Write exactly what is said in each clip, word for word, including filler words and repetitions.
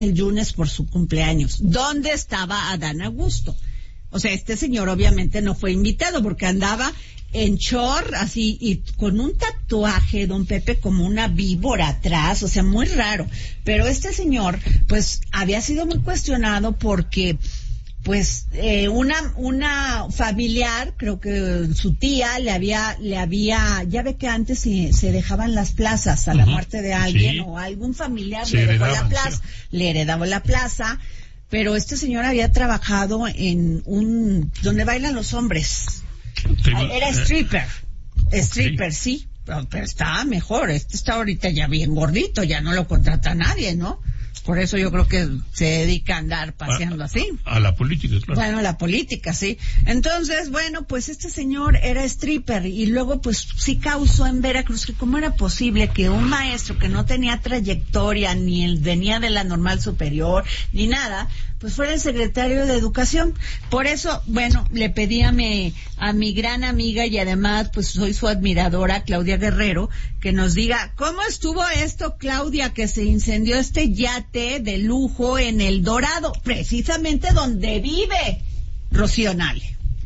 el lunes por su cumpleaños. ¿Dónde estaba Adán Augusto? O sea, este señor obviamente no fue invitado porque andaba en short, así, y con un tatuaje, don Pepe, como una víbora atrás, o sea, muy raro. Pero este señor, pues, había sido muy cuestionado porque, pues, eh, una, una familiar, creo que su tía le había, le había, ya ve que antes se, se dejaban las plazas a la uh-huh. muerte de alguien, sí. o algún familiar se le dejó heredaban, la plaza, sí. le heredaba la plaza, pero este señor había trabajado en un, donde bailan los hombres. Era stripper, stripper, sí, sí pero, pero estaba mejor, este está ahorita ya bien gordito, ya no lo contrata nadie, ¿no? Por eso yo creo que se dedica a andar paseando a, así. A la política, claro. Bueno, a la política, sí. Entonces, bueno, pues este señor era stripper y luego pues sí causó en Veracruz que cómo era posible que un maestro que no tenía trayectoria, ni él venía de la normal superior, ni nada, pues fuera el secretario de Educación. Por eso, bueno, le pedí a mi, a mi gran amiga y además pues soy su admiradora, Claudia Guerrero, que nos diga, ¿cómo estuvo esto, Claudia, que se incendió este yate de lujo en El Dorado, precisamente donde vive Rocío Nale?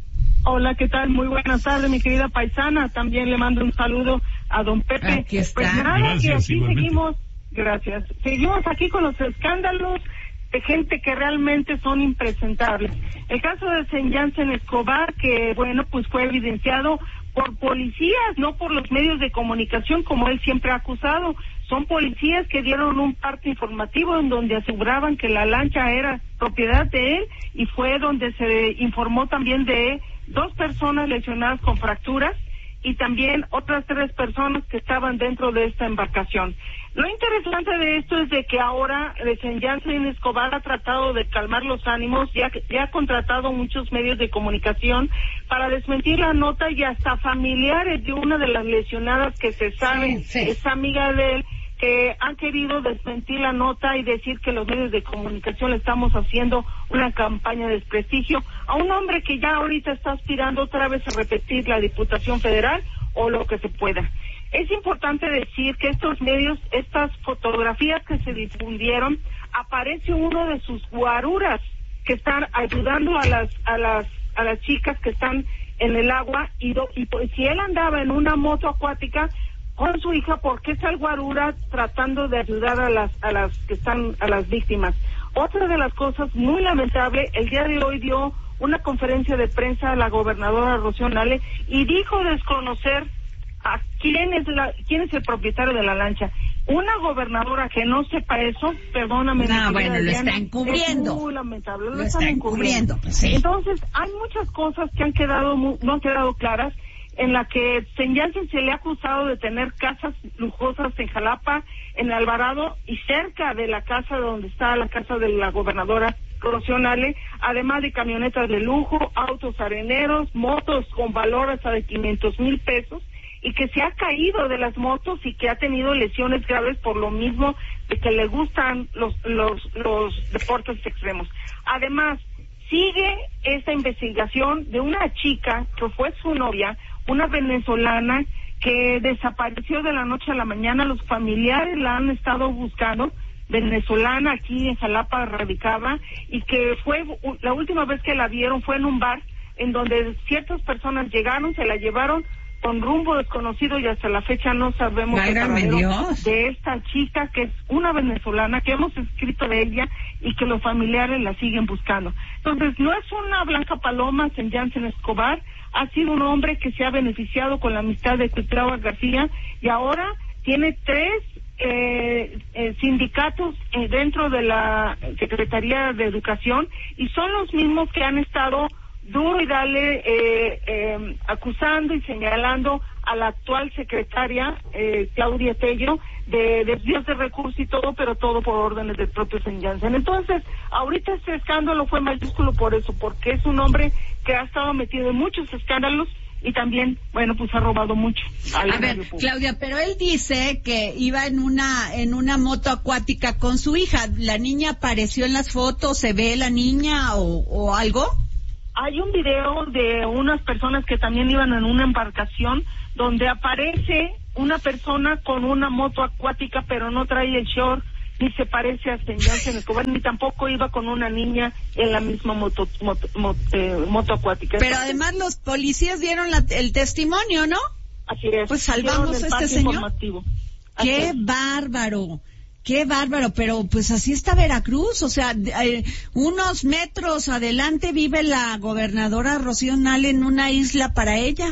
Hola, ¿qué tal? Muy buenas tardes, mi querida paisana. También le mando un saludo a don Pepe. Aquí está. Pues nada, gracias, que aquí igualmente. seguimos, gracias. Seguimos aquí con los escándalos de gente que realmente son impresentables. El caso de Saint Janssen Escobar, que bueno, pues fue evidenciado por policías, no por los medios de comunicación, como él siempre ha acusado. Son policías que dieron un parte informativo en donde aseguraban que la lancha era propiedad de él y fue donde se informó también de dos personas lesionadas con fracturas y también otras tres personas que estaban dentro de esta embarcación. Lo interesante de esto es de que ahora Saint Janssen Escobar ha tratado de calmar los ánimos, ya, ya ha contratado muchos medios de comunicación para desmentir la nota y hasta familiares de una de las lesionadas que se sabe, sí, sí. es amiga de él, que han querido desmentir la nota y decir que los medios de comunicación le estamos haciendo una campaña de desprestigio a un hombre que ya ahorita está aspirando otra vez a repetir la Diputación Federal o lo que se pueda. Es importante decir que estos medios, estas fotografías que se difundieron, aparece uno de sus guaruras que están ayudando a las a las a las chicas que están en el agua y, do, y pues, si él andaba en una moto acuática con su hija, ¿por qué está el guarura tratando de ayudar a las a las que están a las víctimas? Otra de las cosas muy lamentable, el día de hoy dio una conferencia de prensa a la gobernadora Rocío Nale y dijo desconocer a quién es la quién es el propietario de la lancha. Una gobernadora que no sepa eso, perdóname. No, bueno, lo está encubriendo. Es muy lamentable, lo, lo están está encubriendo. encubriendo pues, sí. Entonces, hay muchas cosas que han quedado muy, no han quedado claras, en la que Saint Janssen se le ha acusado de tener casas lujosas en Jalapa, en Alvarado y cerca de la casa donde está la casa de la gobernadora Rocío Nale, además de camionetas de lujo, autos areneros, motos con valor hasta de quinientos mil pesos, y que se ha caído de las motos y que ha tenido lesiones graves por lo mismo de que le gustan los los los deportes extremos. Además, sigue esta investigación de una chica que fue su novia, una venezolana que desapareció de la noche a la mañana. Los familiares la han estado buscando, venezolana, aquí en Jalapa radicaba, y que fue la última vez que la vieron fue en un bar en donde ciertas personas llegaron, se la llevaron con rumbo desconocido y hasta la fecha no sabemos el paradero de esta chica, que es una venezolana, que hemos escrito de ella y que los familiares la siguen buscando. Entonces, no es una blanca paloma Saint Janssen Escobar, ha sido un hombre que se ha beneficiado con la amistad de Cuitlahua García y ahora tiene tres eh, eh, sindicatos eh, dentro de la Secretaría de Educación y son los mismos que han estado duro y dale eh, eh, acusando y señalando a la actual secretaria eh, Claudia Tello de desvíos de recursos y todo, pero todo por órdenes del propio Saint Janssen. Entonces, ahorita este escándalo fue mayúsculo por eso, porque es un hombre que ha estado metido en muchos escándalos y también, bueno, pues ha robado mucho. A ver, Claudia, pero él dice que iba en una en una moto acuática con su hija. ¿La niña apareció en las fotos? ¿Se ve la niña o, o algo? Hay un video de unas personas que también iban en una embarcación donde aparece una persona con una moto acuática, pero no trae el short ni se parece a Sten Janssen Escobar, ni tampoco iba con una niña en la misma moto moto, moto, eh, moto acuática. Pero además los policías dieron la, el testimonio, ¿no? Así es. Pues salvamos a este señor. ¡Qué bárbaro! ¡Qué bárbaro! Pero pues así está Veracruz, o sea, eh, unos metros adelante vive la gobernadora Rocío Nale en una isla para ella.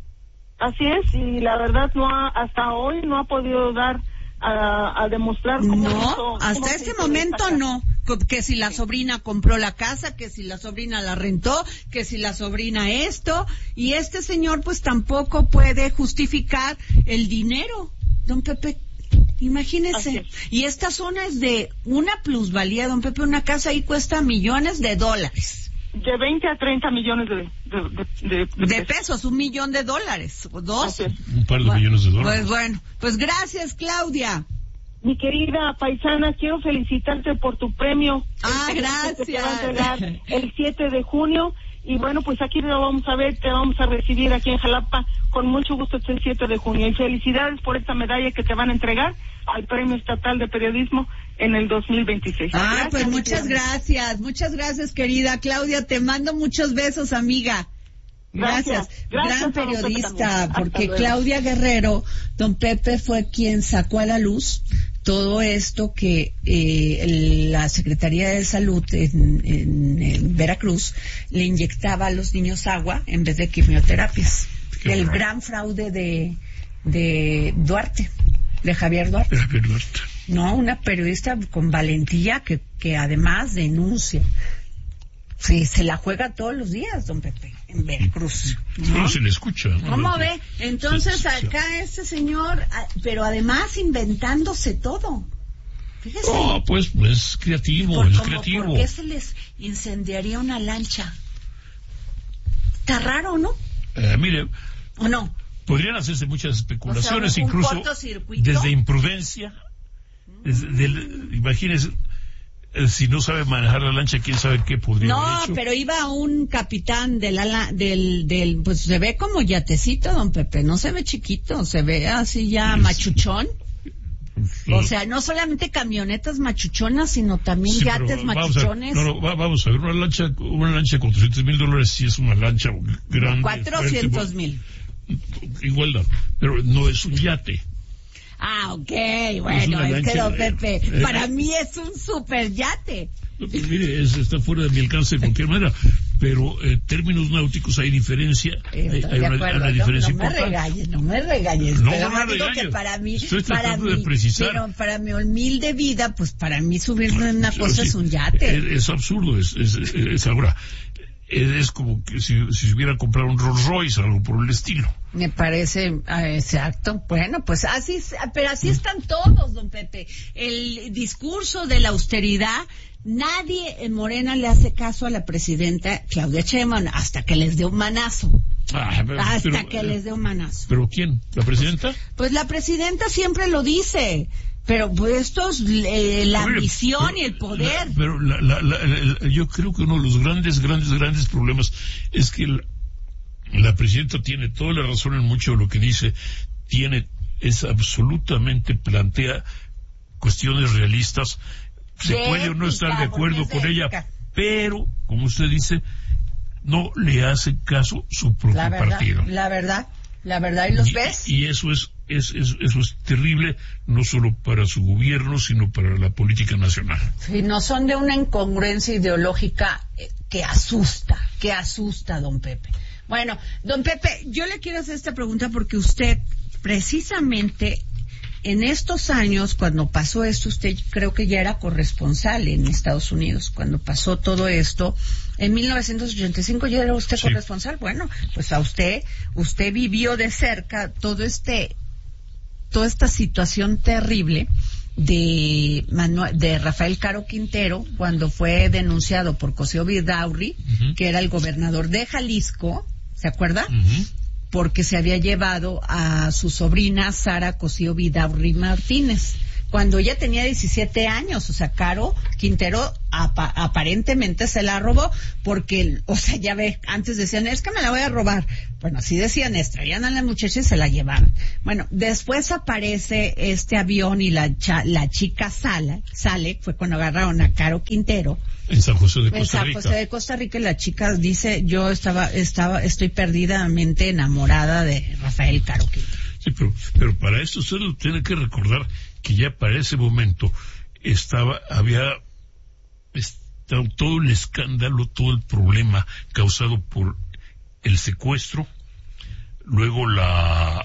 Así es, y la verdad no ha, hasta hoy no ha podido dar a, a demostrar cómo no, hizo, hasta cómo este momento no, que si la sobrina compró la casa, que si la sobrina la rentó, que si la sobrina esto, y este señor pues tampoco puede justificar el dinero, don Pepe, imagínese. Y esta zona es de una plusvalía, don Pepe, una casa ahí cuesta millones de dólares. De veinte a treinta millones de, de, de, de, de, de pesos, un millón de dólares, dos. Un par de bueno, millones de dólares. Pues bueno, pues gracias, Claudia. Mi querida paisana, quiero felicitarte por tu premio. Ah, gracias. Que te va a entregar el siete de junio. Y bueno, pues aquí lo vamos a ver, te vamos a recibir aquí en Jalapa con mucho gusto este siete de junio. Y felicidades por esta medalla que te van a entregar al Premio Estatal de Periodismo en el dos mil veintiséis. Ah, gracias, pues muchas gracias, muchas gracias, querida Claudia. Te mando muchos besos, amiga. Gracias, gracias, gracias gran periodista, porque Claudia Guerrero, don Pepe fue quien sacó a la luz todo esto que eh, el, la Secretaría de Salud en, en, en Veracruz le inyectaba a los niños agua en vez de quimioterapias. Qué el horror. Gran fraude de, de Duarte, de Javier Duarte. De Javier Duarte. No, una periodista con valentía que, que además denuncia. Sí, se la juega todos los días, don Pepe, en Veracruz. ¿No? No se le escucha. ¿No? ¿Cómo ve? Entonces acá este señor, pero además inventándose todo. Fíjese. Oh, pues, pues creativo, Por, es como, creativo. ¿Por qué se les incendiaría una lancha? Está raro, ¿no? Eh, mire. ¿O no? Podrían hacerse muchas especulaciones, o sea, un, incluso un cortocircuito. Desde imprudencia. Desde, del, imagínese. Si no sabe manejar la lancha, quién sabe qué podría no, haber hecho. Pero iba un capitán de la, del, del, pues se ve como yatecito, don Pepe, no se ve chiquito, se ve así ya es, machuchón. Sí. O sea, no solamente camionetas machuchonas, sino también sí, yates machuchones. A, no, no, va, vamos a ver, una lancha, una lancha de cuatrocientos mil dólares sí es una lancha grande. cuatrocientos mil. Igualdad, pero no es un yate. Ah, ok, bueno, es, es que don Pepe, eh, para eh, mí es un super yate. Pues mire, es, está fuera de mi alcance de cualquier manera, pero en eh, términos náuticos hay diferencia, hay, hay una, acuerdo, una diferencia no, no importante. Me regañes, no me regañes, no, pero no me digo regañes. Que para mí, Estoy para tratando mí, de precisar. Pero para mi humilde vida, pues para mí subirme en una cosa sí, es un yate. Es, es absurdo, es, es, es, es ahora. Es como que si, si se hubiera comprado un Rolls Royce o algo por el estilo. Me parece ah, exacto. Bueno, pues así, pero así están todos, don Pepe. El discurso de la austeridad, nadie en Morena le hace caso a la presidenta Claudia Sheinbaum hasta que les dé un manazo. Ah, pero, hasta pero, que les dé un manazo. ¿Pero quién? ¿La presidenta? Pues la presidenta siempre lo dice. Pero pues esto es eh, la Oye, ambición pero, y el poder. La, pero la, la, la, la, yo creo que uno de los grandes, grandes, grandes problemas es que la, la presidenta tiene toda la razón en mucho de lo que dice, tiene, es absolutamente, plantea cuestiones realistas, se de puede ética, o no estar de acuerdo con de ella, pero, como usted dice, no le hace caso su propio la verdad, partido. La verdad, la verdad, ¿y los y, ves? Y eso es Es, es, eso es terrible, no solo para su gobierno, sino para la política nacional. Sí, no son de una incongruencia ideológica que asusta, que asusta, don Pepe. Bueno, don Pepe, yo le quiero hacer esta pregunta porque usted, precisamente, en estos años, cuando pasó esto, usted creo que ya era corresponsal en Estados Unidos, cuando pasó todo esto, en mil novecientos ochenta y cinco ya era usted sí. corresponsal. Bueno, pues a usted, usted vivió de cerca todo este... toda esta situación terrible de Manuel, de Rafael Caro Quintero cuando fue denunciado por Cosío Vidaurri, uh-huh. que era el gobernador de Jalisco, ¿se acuerda? Uh-huh. Porque se había llevado a su sobrina Sara Cosío Vidaurri Martínez, cuando ella tenía diecisiete años. O sea, Caro Quintero apa- aparentemente se la robó porque, o sea, ya ve, antes decían, es que me la voy a robar. Bueno, así decían, extraían a la muchacha y se la llevaban. Bueno, después aparece este avión y la cha- la chica sale, sale, fue cuando agarraron a Caro Quintero. En San José de Costa En San Rica. José de Costa Rica, y la chica dice, yo estaba, estaba, estoy perdidamente enamorada de Rafael Caro Quintero. Sí, pero, pero para esto usted lo tiene que recordar que ya para ese momento estaba, había estado todo el escándalo, todo el problema causado por el secuestro, luego la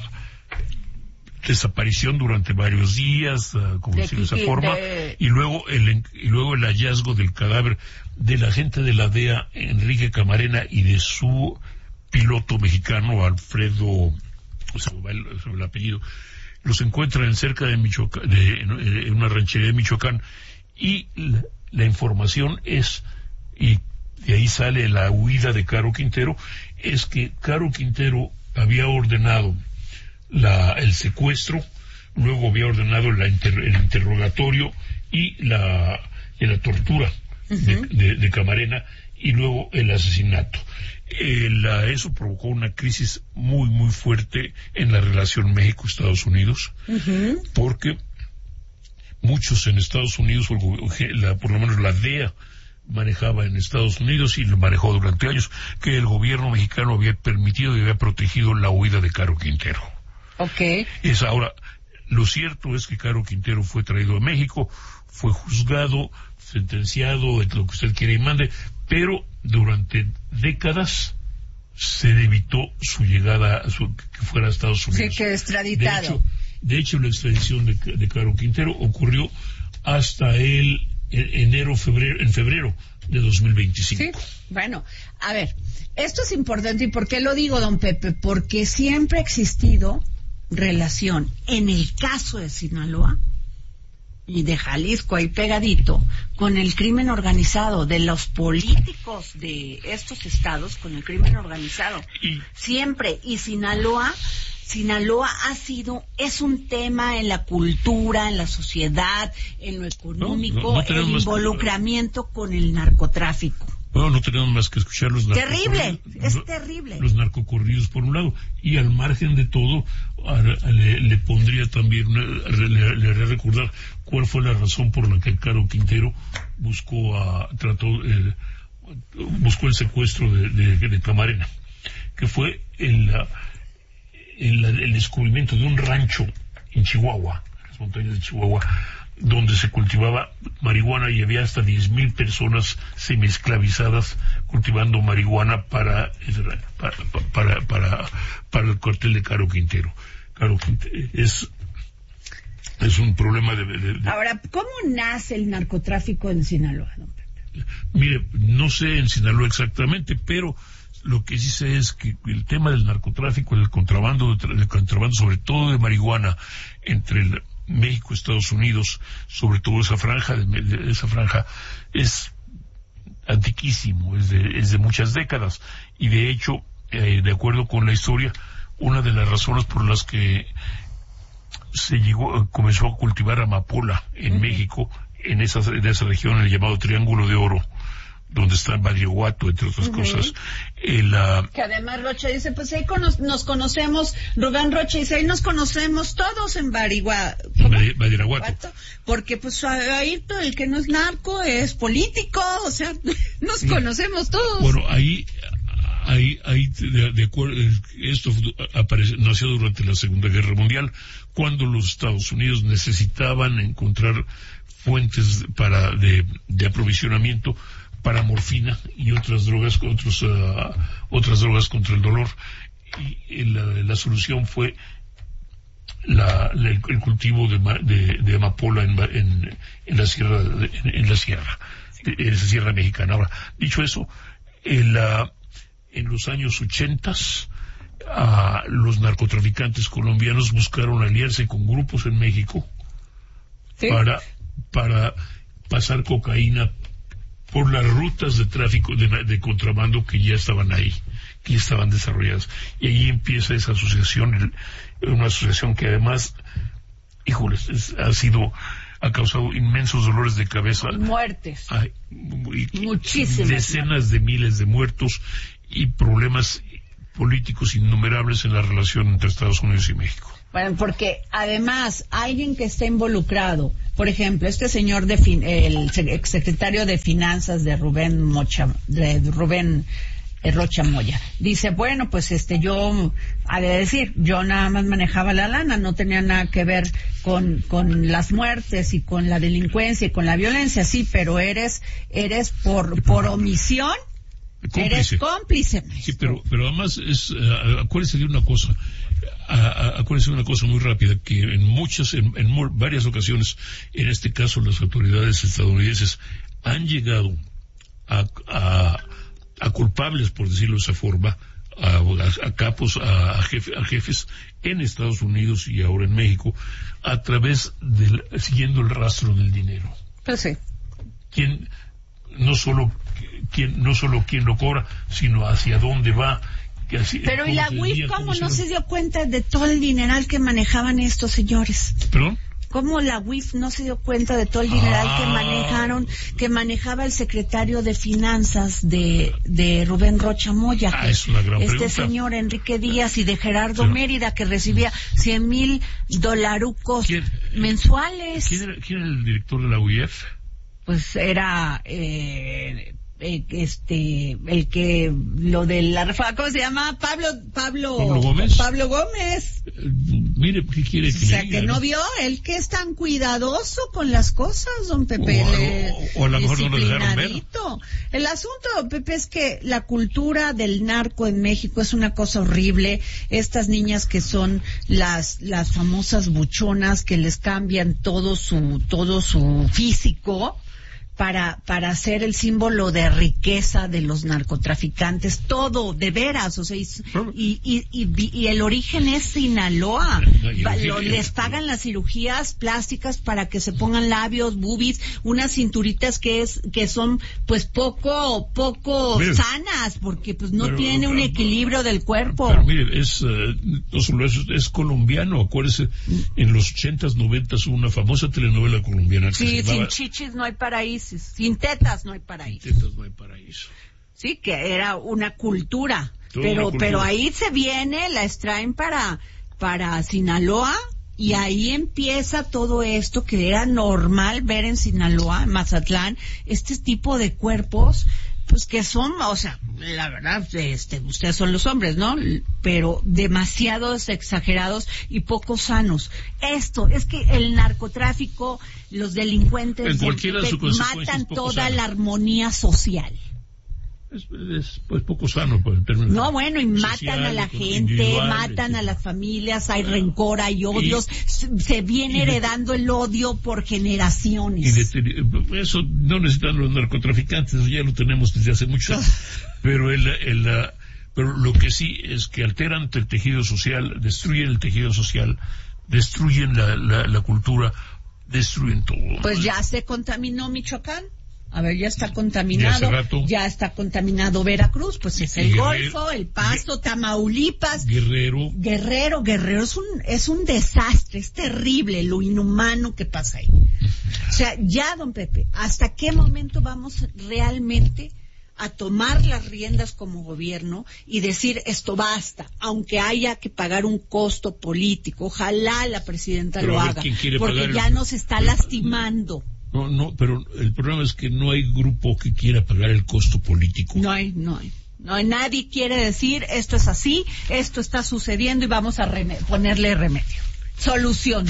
desaparición durante varios días, uh, como De decirlo de esa Kiki, forma, de- y luego el y luego el hallazgo del cadáver del agente de la D E A, Enrique Camarena, y de su piloto mexicano, Alfredo, o sea, el, el apellido. Los encuentran cerca de Michoacán, de, en una ranchería de Michoacán, y la, la información es, y de ahí sale la huida de Caro Quintero, es que Caro Quintero había ordenado la, el secuestro, luego había ordenado la inter, el interrogatorio y la, y la tortura uh-huh. de, de, de Camarena, y luego el asesinato. Eh, la, eso provocó una crisis muy, muy fuerte en la relación México-Estados Unidos, uh-huh. porque muchos en Estados Unidos, la, por lo menos la D E A, manejaba en Estados Unidos y lo manejó durante años, que el gobierno mexicano había permitido y había protegido la huida de Caro Quintero. Okay. Es ahora, lo cierto es que Caro Quintero fue traído a México, fue juzgado, sentenciado, lo que usted quiera y mande, pero durante décadas se evitó su llegada, a su, que fuera a Estados Unidos. Sí, que extraditado. De hecho, de hecho la extradición de, de Caro Quintero ocurrió hasta el, el enero, febrero, en febrero de dos mil veinticinco. Sí, bueno, a ver, esto es importante. ¿Y por qué lo digo, don Pepe? Porque siempre ha existido relación, en el caso de Sinaloa y de Jalisco, ahí pegadito, con el crimen organizado, de los políticos de estos estados con el crimen organizado. Y siempre. Y Sinaloa, Sinaloa ha sido, es un tema en la cultura, en la sociedad, en lo económico, no, no, no el involucramiento que... con el narcotráfico. Bueno, no tenemos más que escuchar los terrible, es terrible. Los narcocorridos por un lado, y al margen de todo, a, a, le, le pondría también, una, le, le haré recordar cuál fue la razón por la que Caro Quintero buscó a, trató, eh, buscó el secuestro de, de, de Camarena, que fue el, el, el descubrimiento de un rancho en Chihuahua, en las montañas de Chihuahua, donde se cultivaba marihuana, y había hasta diez mil personas semiesclavizadas cultivando marihuana para, para, para, para, para el cuartel de Caro Quintero. Caro Quintero es, es un problema de, de, de... Ahora, ¿cómo nace el narcotráfico en Sinaloa, don Pepe? Mire, no sé en Sinaloa exactamente, pero lo que sí sé es que el tema del narcotráfico, el contrabando, el contrabando sobre todo de marihuana entre el México, Estados Unidos, sobre todo esa franja, de, de, esa franja es antiquísimo, es de, es de muchas décadas, y de hecho, eh, de acuerdo con la historia, una de las razones por las que se llegó, comenzó a cultivar amapola en uh-huh. México, en esa, en esa región, el llamado Triángulo de Oro, donde está Badiraguato, entre otras uh-huh. cosas. El, uh, que además Rocha dice, pues ahí cono- nos conocemos, Rubén Rocha dice, ahí nos conocemos todos en Badiraguato. Badiraguato. Porque pues ahí todo el que no es narco es político, o sea, nos no. conocemos todos. Bueno, ahí, ahí, ahí, de, de acuerdo, esto apareció, nació durante la Segunda Guerra Mundial, cuando los Estados Unidos necesitaban encontrar fuentes para, de, de aprovisionamiento para morfina y otras drogas, otros, uh, otras drogas contra el dolor, y la, la solución fue la, la, el cultivo de, de, de amapola en, en, en la sierra, en, en la sierra, en esa sierra mexicana. Ahora, dicho eso, en, la, en los años ochentas, uh, los narcotraficantes colombianos buscaron aliarse con grupos en México ¿sí? para, para pasar cocaína por las rutas de tráfico de, de contrabando que ya estaban ahí, que ya estaban desarrolladas. Y ahí empieza esa asociación, el, una asociación que además híjoles, es, ha sido, ha causado inmensos dolores de cabeza. Muertes. Ay, y, Muchísimas. Decenas de miles de muertos y problemas políticos innumerables en la relación entre Estados Unidos y México. Bueno, porque además alguien que está involucrado, por ejemplo, este señor de fin, el exsecretario de Finanzas de Rubén Mocha, de Rubén Rocha Moya, dice, bueno, pues este yo, ha de decir, yo nada más manejaba la lana, no tenía nada que ver con con las muertes y con la delincuencia y con la violencia, sí, pero eres eres por por omisión, cómplice. Eres cómplice. Sí, pero pero además es, uh, acuérdese de una cosa, uh, uh, acuérdese de una cosa muy rápida, que en muchas, en, en mu- varias ocasiones, en este caso las autoridades estadounidenses han llegado a, a a culpables, por decirlo de esa forma, a, a, a capos, a, a, jefe, a jefes en Estados Unidos y ahora en México, a través del, siguiendo el rastro del dinero. Pues sí. Quien, no solo, quien, no solo quién lo cobra, sino hacia dónde va. Así, pero ¿y la U I F cómo, cómo no se, se dio cuenta de todo el dineral que manejaban estos señores? ¿Perdón? ¿Cómo la U I F no se dio cuenta de todo el dineral ah. que manejaron, que manejaba el secretario de Finanzas de, de Rubén Rocha Moya? Ah, es una gran este pregunta. Señor Enrique Díaz y de Gerardo Pero, Mérida, que recibía cien mil dolarucos ¿quién, mensuales. ¿quién era, ¿Quién era el director de la U I F? Pues era... Eh, Eh, este, el que, lo de la reforma, ¿cómo se llama? Pablo, Pablo, Pablo Gómez. Pablo Gómez. Eh, mire, ¿qué quiere que O sea, le que diga, no no vio, él que es tan cuidadoso con las cosas, don Pepe. O, le, o, o a lo mejor no lo dejaron ver. El asunto, don Pepe, es que la cultura del narco en México es una cosa horrible. Estas niñas que son las, las famosas buchonas que les cambian todo su, todo su físico, para para ser el símbolo de riqueza de los narcotraficantes, todo, de veras, o sea, y, y, y, y, y el origen es Sinaloa. Lo, les pagan las cirugías plásticas para que se pongan labios, boobies, unas cinturitas que es que son pues poco poco mire, sanas, porque pues no pero, tiene un equilibrio del cuerpo. Pero mire, es, uh, no solo eso, es colombiano, acuérdese, en los ochentas, noventas hubo una famosa telenovela colombiana que sí, se llamaba... sin chichis no hay paraíso. Sin tetas no hay paraíso. Sin tetas no hay paraíso. Sí, que era una cultura. Toda pero una cultura. pero ahí se viene, la extraen para, para Sinaloa y ahí empieza todo esto que era normal ver en Sinaloa, en Mazatlán, este tipo de cuerpos, pues que son, o sea, la verdad, este, ustedes son los hombres, ¿no? Pero demasiados exagerados y poco sanos. Esto, es que el narcotráfico, los delincuentes en cualquiera de sus consecuencias matan poco toda sano. la armonía social. Es, es pues poco sano, pues, en términos no, bueno, y matan social, a la gente, matan a las familias, hay rencor, hay odios, y, se, se viene heredando de, el odio por generaciones. Y de, eso no necesitan los narcotraficantes, ya lo tenemos desde hace mucho años. Pero el, el, el, pero lo que sí es que alteran el tejido social, destruyen el tejido social, destruyen la, la, la cultura, destruyen todo. Pues ya se contaminó Michoacán. A ver, ya está contaminado, ya, ya está contaminado Veracruz, pues es el Guerrero, Golfo, El Paso, Tamaulipas, Guerrero, Guerrero, Guerrero es un es un desastre, es terrible lo inhumano que pasa ahí. O sea, ya, don Pepe, ¿hasta qué momento vamos realmente a tomar las riendas como gobierno y decir esto basta, aunque haya que pagar un costo político? Ojalá la presidenta Pero lo a ver, haga, porque ya el... nos está lastimando. No, no, pero el problema es que no hay grupo que quiera pagar el costo político. No hay, no hay. No hay, nadie quiere decir esto es así, esto está sucediendo y vamos a reme- ponerle remedio. Solución.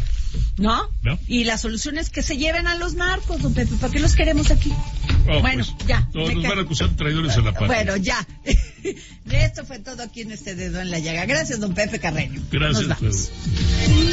¿No? ¿No? Y la solución es que se lleven a los narcos, don Pepe. ¿Para qué los queremos aquí? Oh, bueno, pues, ya. No, nos ca- van a acusar de traidores a la patria. Bueno, ya. Esto fue todo aquí en este Dedo en la Llaga. Gracias, don Pepe Carreño. Gracias. Nos vamos.